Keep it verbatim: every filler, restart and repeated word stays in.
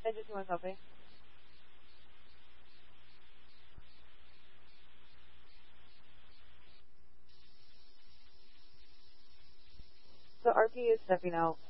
Engine two one copy. The R P is stepping out.